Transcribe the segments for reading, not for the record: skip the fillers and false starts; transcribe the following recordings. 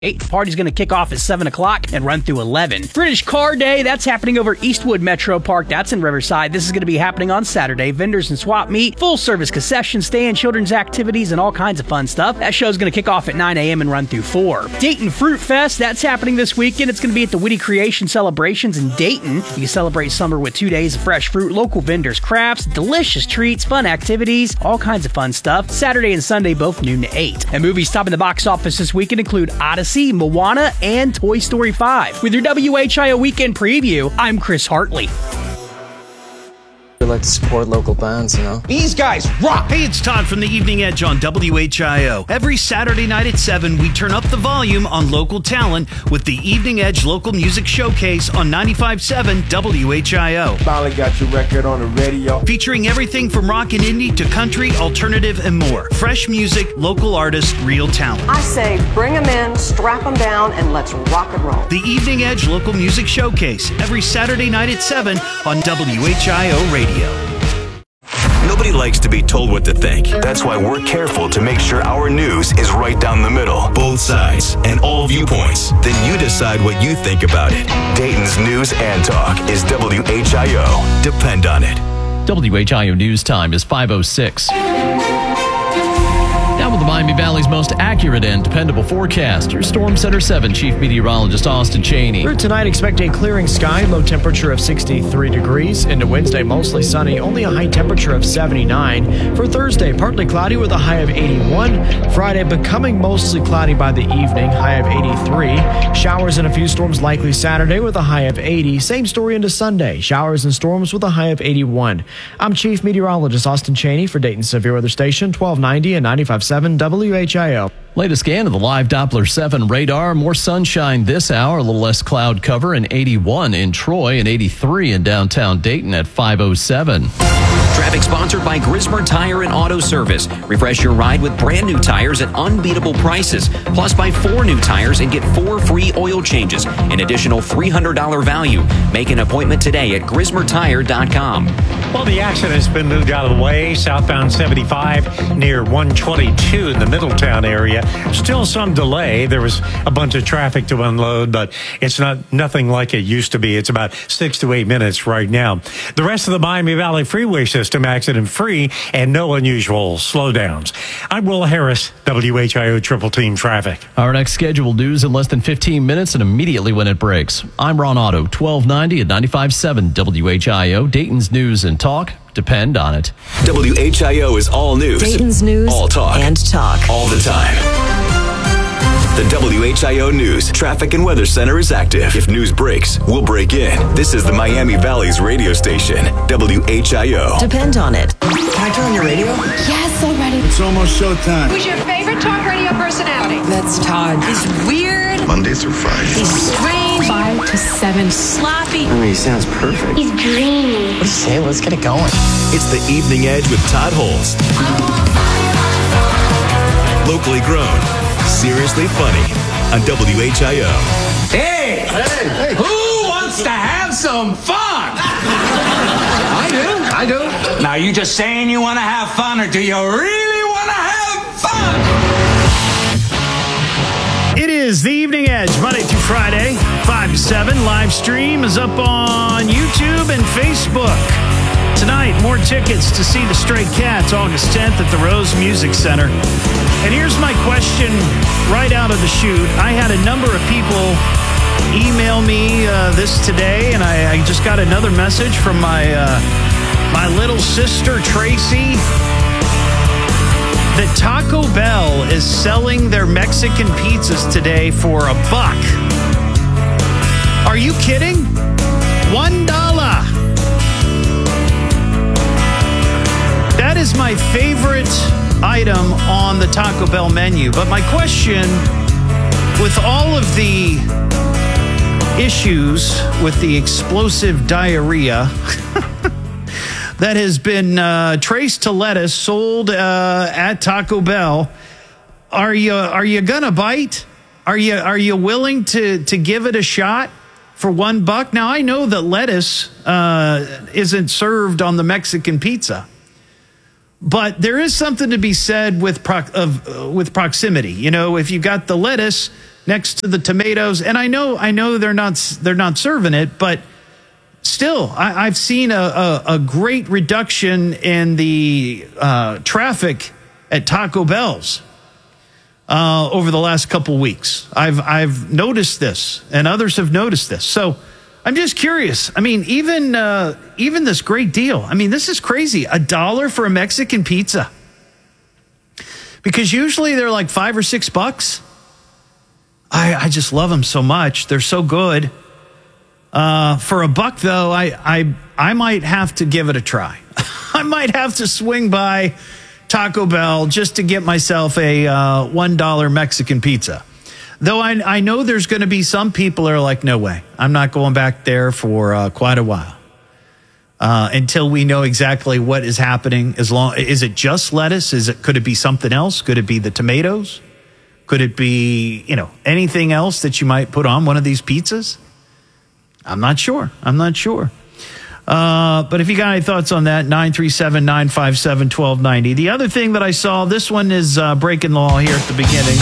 The party's going to kick off at 7 o'clock and run through 11. British Car Day, that's happening over Eastwood Metro Park. That's in Riverside. This is going to be happening on Saturday. Vendors and swap meet, full-service concession stand, children's activities, and all kinds of fun stuff. That show's going to kick off at 9 a.m. and run through 4. Dayton Fruit Fest, that's happening this weekend. It's going to be at the Witty Creation Celebrations in Dayton. You can celebrate summer with 2 days of fresh fruit, local vendors, crafts, delicious treats, fun activities, all kinds of fun stuff. Saturday and Sunday, both noon to 8. And movies topping the box office this weekend include Odyssey, Moana, and Toy Story 5. With your WHIO Weekend Preview, I'm Chris Hartley. We like to support local bands, you know. These guys rock! Hey, it's Todd from the Evening Edge on WHIO. Every Saturday night at 7, we turn up the volume on local talent with the Evening Edge Local Music Showcase on 95.7 WHIO. Finally got your record on the radio. Featuring everything from rock and indie to country, alternative, and more. Fresh music, local artists, real talent. I say bring them in, strap them down, and let's rock and roll. The Evening Edge Local Music Showcase, every Saturday night at 7 on WHIO Radio. Nobody likes to be told what to think. That's why we're careful to make sure our news is right down the middle. Both sides and all viewpoints. Then you decide what you think about it. Dayton's News and Talk is WHIO. Depend on it. WHIO News Time is 5:06. Now with the Miami Valley's most accurate and dependable forecast, your Storm Center 7 Chief Meteorologist Austin Cheney. For tonight, expect a clearing sky, low temperature of 63 degrees. Into Wednesday, mostly sunny, only a high temperature of 79. For Thursday, partly cloudy with a high of 81. Friday, becoming mostly cloudy by the evening, high of 83. Showers and a few storms likely Saturday with a high of 80. Same story into Sunday, showers and storms with a high of 81. I'm Chief Meteorologist Austin Cheney for Dayton Severe Weather Station, 1290 and 95.7 WHIO. Latest scan of the live Doppler 7 radar. More sunshine this hour, a little less cloud cover, and 81 in Troy and 83 in downtown Dayton at 5:07. Traffic sponsored by Grismer Tire and Auto Service. Refresh your ride with brand new tires at unbeatable prices. Plus, buy 4 new tires and get 4 free oil changes. An additional $300 value. Make an appointment today at GrismerTire.com. Well, the accident has been moved out of the way. Southbound 75 near 122 in the Middletown area. Still some delay. There was a bunch of traffic to unload, but it's nothing like it used to be. It's about 6 to 8 minutes right now. The rest of the Miami Valley Freeway system accident-free and no unusual slowdowns. I'm Will Harris, WHIO Triple Team Traffic. Our next scheduled news in less than 15 minutes and immediately when it breaks. I'm Ron Otto, 1290 at 95.7 WHIO, Dayton's News and Talk. Depend on it. WHIO is all news. Dayton's News all talk. and talk. All the time. The WHIO News Traffic and Weather Center is active. If news breaks, we'll break in. This is the Miami Valley's radio station, WHIO. Depend on it. Can I turn on your radio? Yes, already. It's almost showtime. Who's your favorite talk radio personality? That's Todd. He's weird. Monday through Friday. He's strange. 5 to 7. Sloppy. He sounds perfect. He's dreamy. What do you say? Let's get it going. It's the Evening Edge with Todd Holtz. Locally grown, seriously funny on WHIO. Hey! Who wants to have some fun? I do. Now, you just saying you want to have fun, or do you really want to have fun? It is the Evening Edge, Monday through Friday, 5 to 7. Live stream is up on YouTube and Facebook. Tonight, more tickets to see the Stray Cats August 10th at the Rose Music Center. And here's my question right out of the chute. I had a number of people email me this today, and I just got another message from my little sister, Tracy, that Taco Bell is selling their Mexican pizzas today for $1. Are you kidding? $1. That is my favorite item on the Taco Bell menu. But my question, with all of the issues with the explosive diarrhea that has been traced to lettuce sold at Taco Bell, are you gonna bite? Are you willing to give it a shot for $1? Now I know that lettuce isn't served on the Mexican pizza. But there is something to be said with proximity. You know, if you got the lettuce next to the tomatoes. And I know they're not serving it, but still, I've seen a great reduction in the traffic at Taco Bell's over the last couple weeks. I've noticed this, and others have noticed this. So I'm just curious. I mean, even this great deal. I mean, this is crazy. $1 for a Mexican pizza. Because usually they're like $5 or $6. I just love them so much. They're so good. For $1 though, I might have to give it a try. I might have to swing by Taco Bell just to get myself a $1 Mexican pizza. Though I know there's going to be some people that are like, no way, I'm not going back there for quite a while until we know exactly what is happening. Is it just lettuce? Could it be something else? Could it be the tomatoes? Could it be anything else that you might put on one of these pizzas? I'm not sure. But if you got any thoughts on that, 937-957-1290. The other thing that I saw, this one is breaking the law here at the beginning.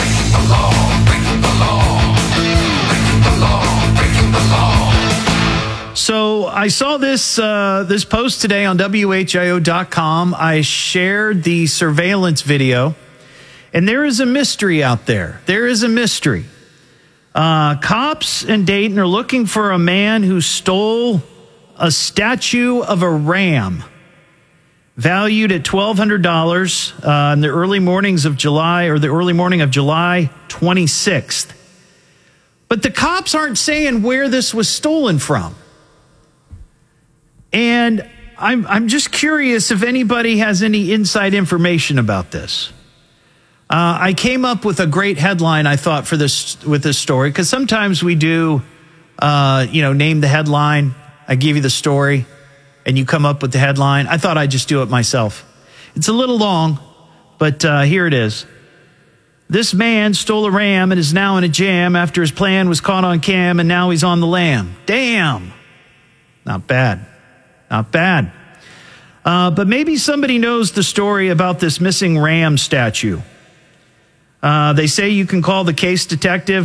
So I saw this post today on WHIO.com. I shared the surveillance video, and there is a mystery out there. There is a mystery. Cops in Dayton are looking for a man who stole a statue of a ram valued at $1,200 in the early mornings of July, or the early morning of July 26th. But the cops aren't saying where this was stolen from. And I'm just curious if anybody has any inside information about this. I came up with a great headline, I thought, with this story, because sometimes we do, name the headline. I give you the story, and you come up with the headline. I thought I'd just do it myself. It's a little long, but here it is. This man stole a ram and is now in a jam after his plan was caught on cam, and now he's on the lam. Damn. Not bad. But maybe somebody knows the story about this missing ram statue. They say you can call the case detective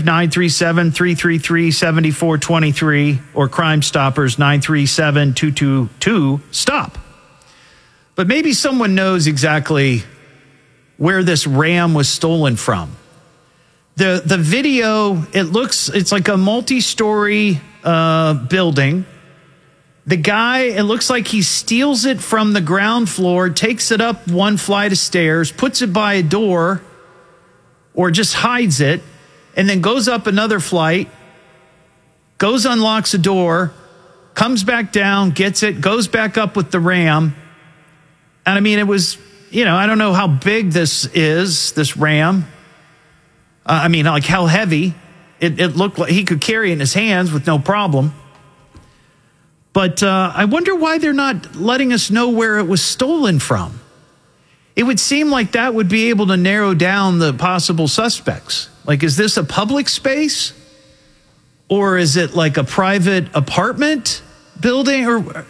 937-333-7423 or Crime Stoppers 937-222-STOP. But maybe someone knows exactly where this ram was stolen from. The video, it's like a multi-story building. The guy, it looks like he steals it from the ground floor, takes it up one flight of stairs, puts it by a door, or just hides it, and then goes up another flight, unlocks a door, comes back down, gets it, goes back up with the ram. And I mean, it was, I don't know how big this ram. Like how heavy. It looked like he could carry it in his hands with no problem. But I wonder why they're not letting us know where it was stolen from. It would seem like that would be able to narrow down the possible suspects. Like, is this a public space? Or is it like a private apartment building? Or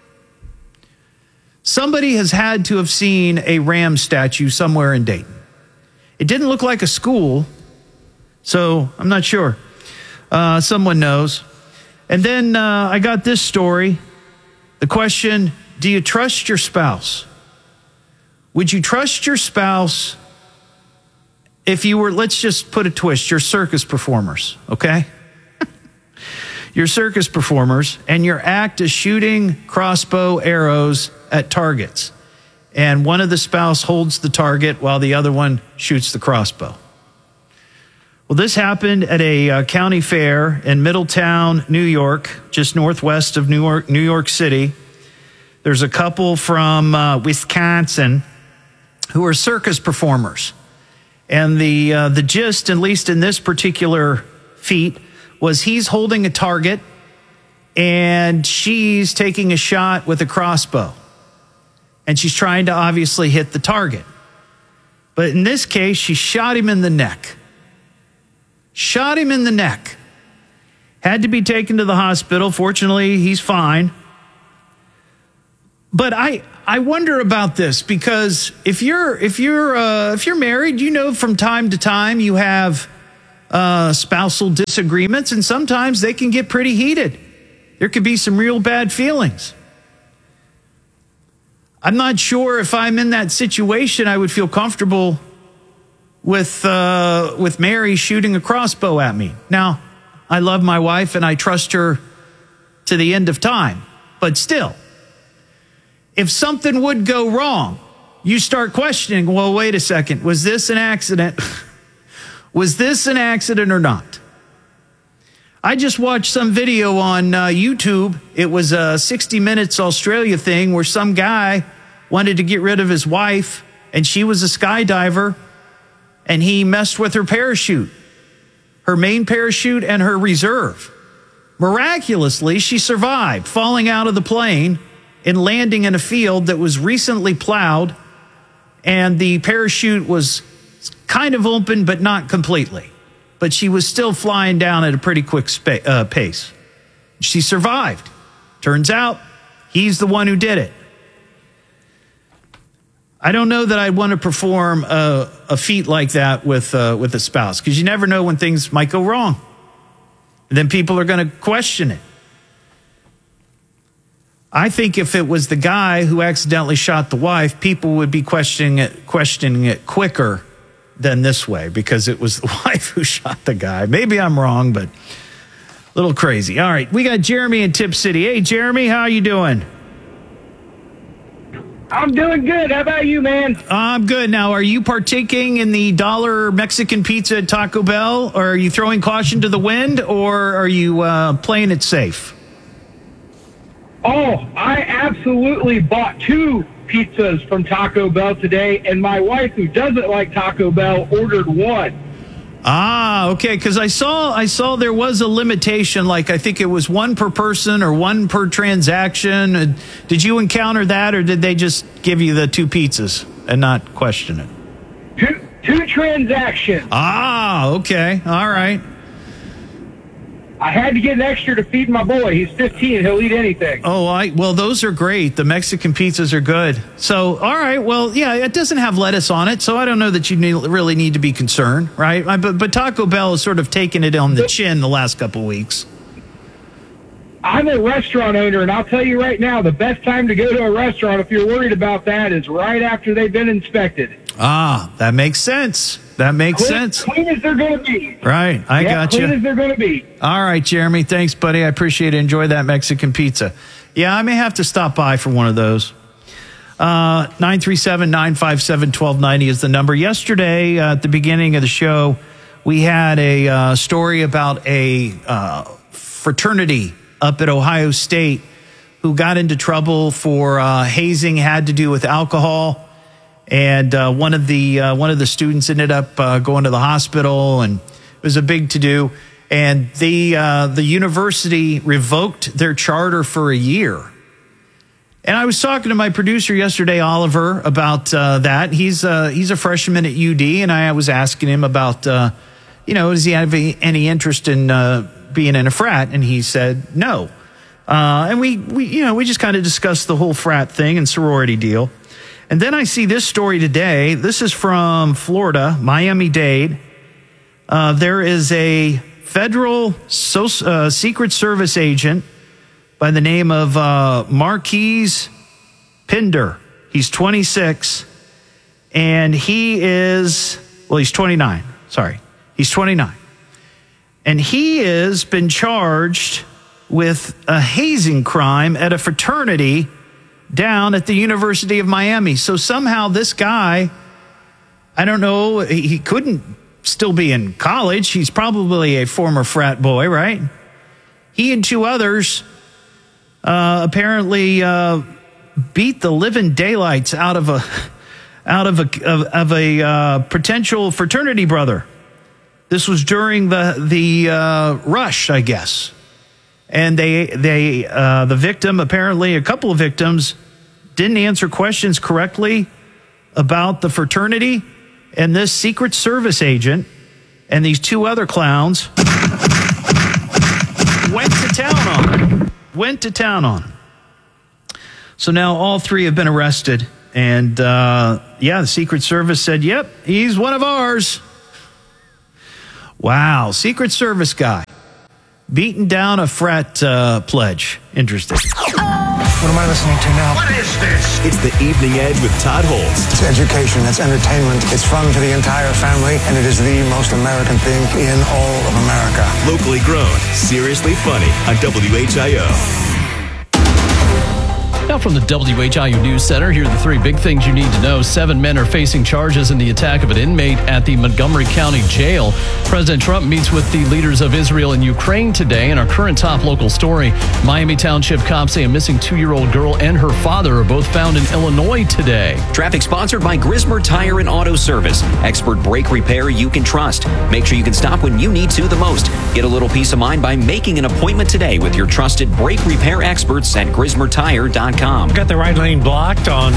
somebody has had to have seen a ram statue somewhere in Dayton. It didn't look like a school, so I'm not sure. Someone knows. And then I got this story. The question, do you trust your spouse? Would you trust your spouse if you were, let's just put a twist, you're circus performers, okay? You're circus performers, and your act is shooting crossbow arrows at targets. And one of the spouse holds the target while the other one shoots the crossbow. Well, this happened at a county fair in Middletown, New York, just northwest of New York City. There's a couple from Wisconsin who are circus performers. And the gist, at least in this particular feat, was he's holding a target and she's taking a shot with a crossbow. And she's trying to obviously hit the target. But in this case, she shot him in the neck. Shot him in the neck. Had to be taken to the hospital. Fortunately, he's fine. But I wonder about this, because if you're married, from time to time you have spousal disagreements, and sometimes they can get pretty heated. There could be some real bad feelings. I'm not sure if I'm in that situation, I would feel comfortable with Mary shooting a crossbow at me. Now, I love my wife and I trust her to the end of time. But still, if something would go wrong, you start questioning, well, wait a second, was this an accident? Was this an accident or not? I just watched some video on YouTube. It was a 60 Minutes Australia thing where some guy wanted to get rid of his wife, and she was a skydiver, and he messed with her parachute, her main parachute and her reserve. Miraculously, she survived falling out of the plane and landing in a field that was recently plowed, and the parachute was kind of open, but not completely. But she was still flying down at a pretty quick pace. She survived. Turns out, he's the one who did it. I don't know that I'd want to perform a feat like that with a spouse, because you never know when things might go wrong. And then people are going to question it. I think if it was the guy who accidentally shot the wife, people would be questioning it quicker than this way, because it was the wife who shot the guy. Maybe I'm wrong, but a little crazy. All right, we got Jeremy in Tip City. Hey, Jeremy, how are you doing? I'm doing good. How about you, man? I'm good. Now, are you partaking in the $1 Mexican pizza at Taco Bell, or are you throwing caution to the wind, or are you playing it safe? Oh, I absolutely bought 2 pizzas from Taco Bell today, and my wife, who doesn't like Taco Bell, ordered 1. Ah, okay, because I saw there was a limitation, like I think it was 1 per person or 1 per transaction. Did you encounter that, or did they just give you the 2 pizzas and not question it? Two transactions. Ah, okay, all right. I had to get an extra to feed my boy. He's 15. He'll eat anything. Oh, well, those are great. The Mexican pizzas are good. So, all right. Well, yeah, it doesn't have lettuce on it, so I don't know that you really need to be concerned, right? But Taco Bell has sort of taken it on the chin the last couple of weeks. I'm a restaurant owner, and I'll tell you right now, the best time to go to a restaurant, if you're worried about that, is right after they've been inspected. Ah, that makes sense. That makes sense. Clean as they're going to be. Right. I got you. Clean as they're going to be. All right, Jeremy. Thanks, buddy. I appreciate it. Enjoy that Mexican pizza. Yeah, I may have to stop by for one of those. 937-957-1290 is the number. Yesterday, at the beginning of the show, we had a story about a fraternity up at Ohio State who got into trouble for hazing, had to do with alcohol. And one of the students ended up going to the hospital, and it was a big to-do. And the university revoked their charter for a year. And I was talking to my producer yesterday, Oliver, about that. He's a freshman at UD, and I was asking him about, does he have any interest in being in a frat? And he said no. And we just kind of discussed the whole frat thing and sorority deal. And then I see this story today. This is from Florida, Miami-Dade. There is a federal Secret Service agent by the name of Marquise Pinder. He's 26, and he's 29. Sorry, he's 29. And he has been charged with a hazing crime at a fraternity down at the University of Miami. So somehow this guy, I don't know, he couldn't still be in college. He's probably a former frat boy, right? He and 2 others apparently beat the living daylights out of a potential fraternity brother. This was during the rush, I guess. And the victim, apparently a couple of victims, didn't answer questions correctly about the fraternity, and this Secret Service agent and these 2 other clowns went to town on him. So now all 3 have been arrested, and the Secret Service said, yep, he's one of ours. Wow, Secret Service guy beating down a frat pledge. Interesting. What am I listening to now? What is this? It's the Evening Edge with Todd Holst. It's education, it's entertainment, it's fun for the entire family, and it is the most American thing in all of America. Locally grown, seriously funny on WHIO. Now from the WHIO News Center, here are the three big things you need to know. 7 men are facing charges in the attack of an inmate at the Montgomery County Jail. President Trump meets with the leaders of Israel and Ukraine today. And our current top local story, Miami Township cops say a missing 2-year-old girl and her father are both found in Illinois today. Traffic sponsored by Grismer Tire and Auto Service. Expert brake repair you can trust. Make sure you can stop when you need to the most. Get a little peace of mind by making an appointment today with your trusted brake repair experts at GrismerTire.com. Got the right lane blocked on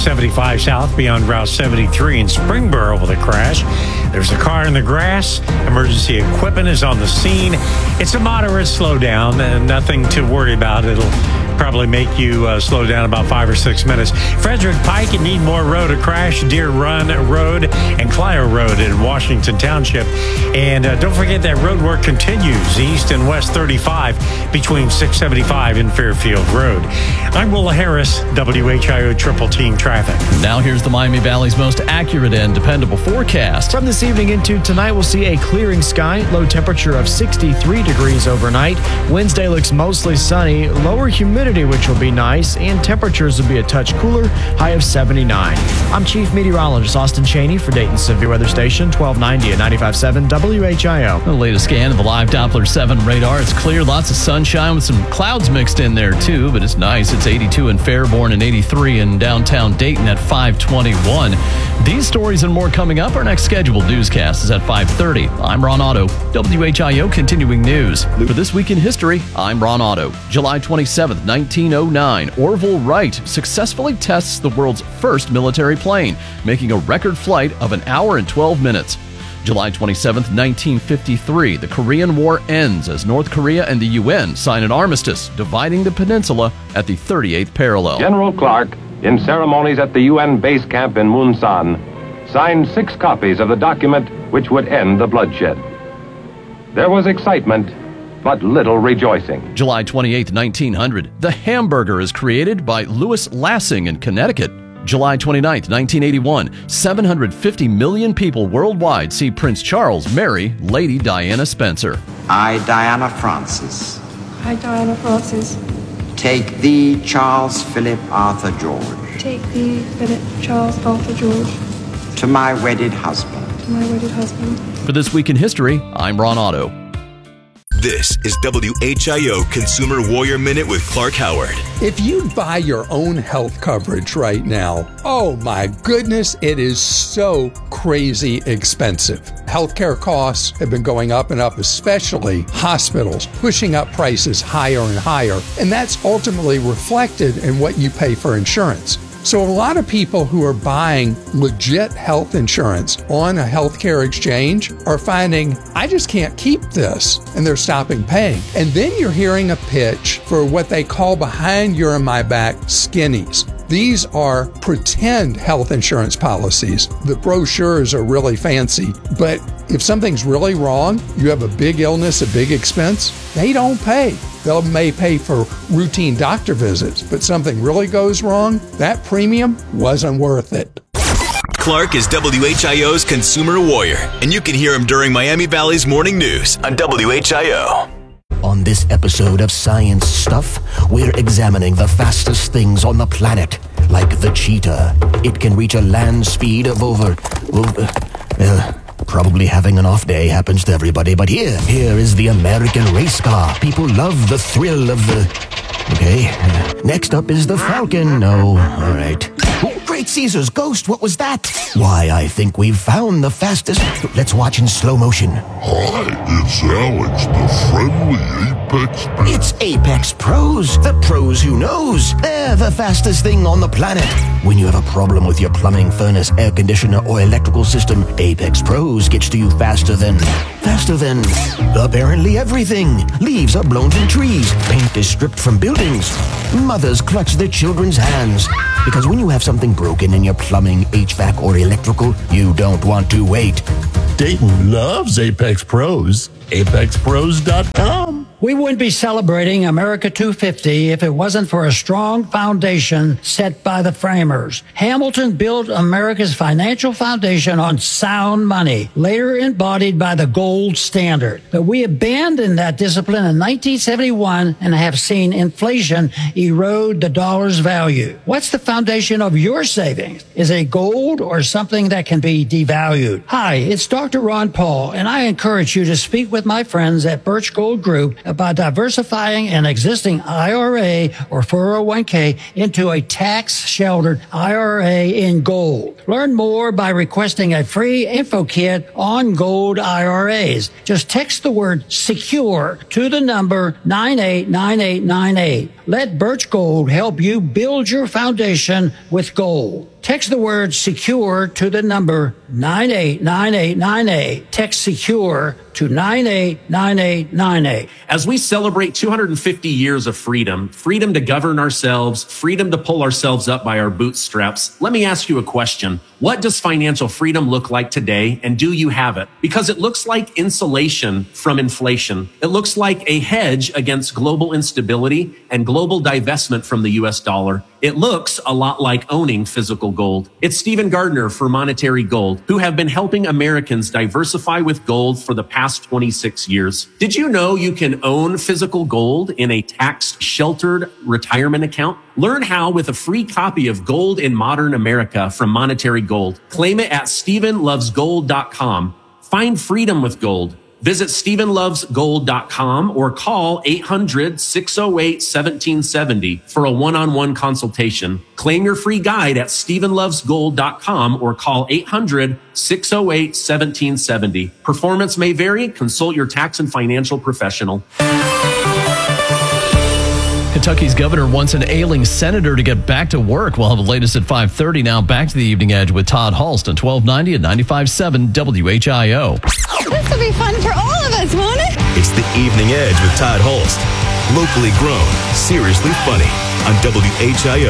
75 South beyond Route 73 in Springboro with a crash. There's a car in the grass. Emergency equipment is on the scene. It's a moderate slowdown and nothing to worry about. It'll probably make you slow down about 5 or 6 minutes. Frederick Pike and Needmore Road, a crash. Deer Run Road and Clio Road in Washington Township. And don't forget that road work continues east and west 35 between 675 and Fairfield Road. I'm Willa Harris, WHIO Triple Team Traffic. Now here's the Miami Valley's most accurate and dependable forecast. From this evening into tonight, we'll see a clearing sky, low temperature of 63 degrees overnight. Wednesday looks mostly sunny, lower humidity, which will be nice, and temperatures will be a touch cooler, high of 79. I'm Chief Meteorologist Austin Cheney for Dayton's Severe Weather Station, 1290 at 95.7 WHIO. The latest scan of the live Doppler 7 radar. It's clear, lots of sunshine with some clouds mixed in there too, but it's nice. It's 82 in Fairborn and 83 in downtown Dayton at 521. These stories and more coming up. Our next scheduled newscast is at 5:30. I'm Ron Otto, WHIO Continuing News. For This Week in History, I'm Ron Otto. July 27th, 1909, Orville Wright successfully tests the world's first military plane, making a record flight of 1 hour and 12 minutes. July 27th, 1953, the Korean War ends as North Korea and the UN sign an armistice, dividing the peninsula at the 38th parallel. General Clark, in ceremonies at the UN base camp in Munsan, signed 6 copies of the document which would end the bloodshed. There was excitement, but little rejoicing. July 28th, 1900, the hamburger is created by Louis Lassing in Connecticut. July 29th, 1981, 750 million people worldwide see Prince Charles marry Lady Diana Spencer. I, Diana Francis, I, Diana Francis, take thee, Charles Philip Arthur George, take thee, Philip Charles Arthur George, to my wedded husband. to my wedded husband. For This Week in History, I'm Ron Otto. This is WHIO Consumer Warrior Minute with Clark Howard. If you buy your own health coverage right now, oh my goodness, it is so crazy expensive. Healthcare costs have been going up and up, especially hospitals, pushing up prices higher and higher. And that's ultimately reflected in what you pay for insurance. So a lot of people who are buying legit health insurance on a healthcare exchange are finding, I just can't keep this, and they're stopping paying. And then you're hearing a pitch for what they call behind your and my back skinnies. These are pretend health insurance policies. The brochures are really fancy, but if something's really wrong, you have a big illness, a big expense, they don't pay. They may pay for routine doctor visits, but something really goes wrong, that premium wasn't worth it. Clark is WHIO's Consumer Warrior, and you can hear him during Miami Valley's Morning News on WHIO. On this episode of Science Stuff, we're examining the fastest things on the planet, like the cheetah. It can reach a land speed of probably having an off day happens to everybody, but here is the American race car. People love the thrill of the... Okay, next up is the Falcon. Oh, all right. Oh, great Caesar's ghost, what was that? Why, I think we've found the fastest... Let's watch in slow motion. Hi, it's Alex, the friendly Apex Pro. It's Apex Pros, the pros who knows. They're the fastest thing on the planet. When you have a problem with your plumbing, furnace, air conditioner, or electrical system, Apex Pros gets to you faster than Faster than, apparently, everything. Leaves are blown from trees. Paint is stripped from buildings. Mothers clutch their children's hands. Because when you have something broken in your plumbing, HVAC, or electrical, you don't want to wait. Dayton loves Apex Pros. ApexPros.com. We wouldn't be celebrating America 250 if it wasn't for a strong foundation set by the framers. Hamilton built America's financial foundation on sound money, later embodied by the gold standard. But we abandoned that discipline in 1971 and have seen inflation erode the dollar's value. What's the foundation of your savings? Is it gold or something that can be devalued? Hi, it's Dr. Ron Paul, and I encourage you to speak with my friends at Birch Gold Group about diversifying an existing IRA or 401k into a tax-sheltered IRA in gold. Learn more by requesting a free info kit on gold IRAs. Just text the word SECURE to the number 989898. Let Birch Gold help you build your foundation with gold. Text the word SECURE to the number 989898. Text SECURE to 989898. As we celebrate 250 years of freedom, freedom to govern ourselves, freedom to pull ourselves up by our bootstraps, let me ask you a question. What does financial freedom look like today, and do you have it? Because it looks like insulation from inflation. It looks like a hedge against global instability and global divestment from the US dollar. It looks a lot like owning physical gold. It's Stephen Gardner for Monetary Gold, who have been helping Americans diversify with gold for the past 26 years. Did you know you can own physical gold in a tax-sheltered retirement account? Learn how with a free copy of Gold in Modern America from Monetary Gold. Claim it at StephenLovesGold.com. Find freedom with gold. Visit StephenLovesGold.com or call 800-608-1770 for a one-on-one consultation. Claim your free guide at StephenLovesGold.com or call 800-608-1770. Performance may vary. Consult your tax and financial professional. Kentucky's governor wants an ailing senator to get back to work. We'll have the latest at 5:30. Now back to the Evening Edge with Todd Hulst on 1290 and 95.7 WHIO. This will be fun for all of us, won't it? It's the Evening Edge with Todd Hulst. Locally grown, seriously funny on WHIO.